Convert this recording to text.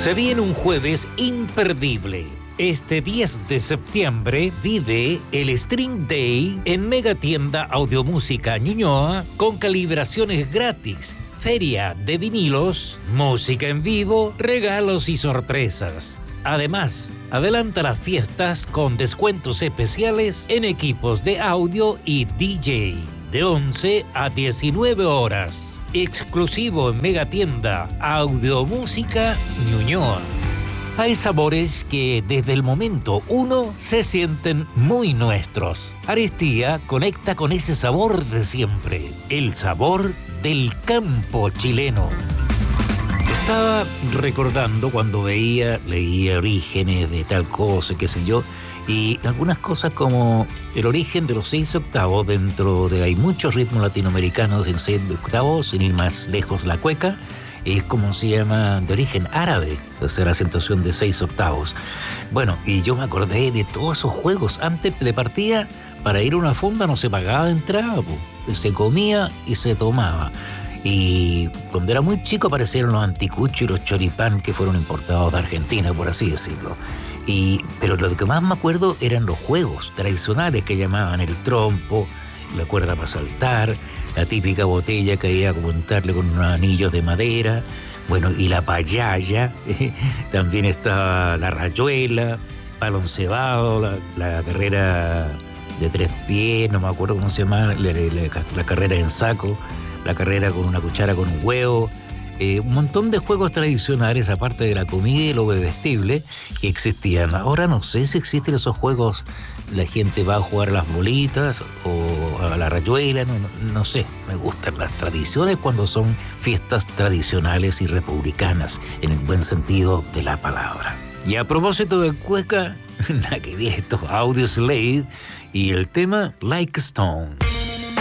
Se viene un jueves imperdible. Este 10 de septiembre vive el String Day en Megatienda Audiomúsica Ñuñoa con calibraciones gratis, feria de vinilos, música en vivo, regalos y sorpresas. Además, adelanta las fiestas con descuentos especiales en equipos de audio y DJ de 11 a 19 horas. Exclusivo en Megatienda Audiomúsica Ñuñoa. Hay sabores que desde el momento uno se sienten muy nuestros. Aristía conecta con ese sabor de siempre, el sabor del campo chileno. Estaba recordando cuando leía orígenes de tal cosa, qué sé yo, y algunas cosas como el origen de los 6/8 dentro de... Hay muchos ritmos latinoamericanos en 6/8, sin ir más lejos, la cueca es como se llama, de origen árabe, o sea, la acentuación de 6/8. Bueno, y yo me acordé de todos esos juegos. Antes de partida, para ir a una fonda no se pagaba entrada, se comía y se tomaba. Y cuando era muy chico aparecieron los anticuchos y los choripán que fueron importados de Argentina, por así decirlo. Pero lo que más me acuerdo eran los juegos tradicionales que llamaban el trompo, la cuerda para saltar, la típica botella que había que montarle con unos anillos de madera, bueno, y la payaya, también estaba la rayuela, palo encebado, la carrera de 3 pies, no me acuerdo cómo se llama, la carrera en saco, la carrera con una cuchara con un huevo, un montón de juegos tradicionales, aparte de la comida y lo bebestible, que existían. Ahora no sé si existen esos juegos. La gente va a jugar a las bolitas o a la rayuela, no sé. Me gustan las tradiciones cuando son fiestas tradicionales y republicanas, en el buen sentido de la palabra. Y a propósito de cueca, la que vi estos Audioslave y el tema Like a Stone.